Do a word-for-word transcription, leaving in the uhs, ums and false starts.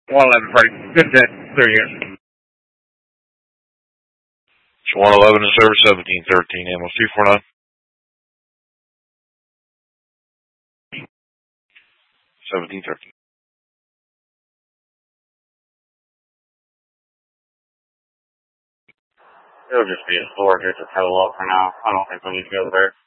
one eleven, Freddy. Good set. Clear here. It's one eleven in service, seventeen thirteen, ammo two four nine. seventeen thirteen. It'll just be a store here to total up for now. I don't think we need to go there.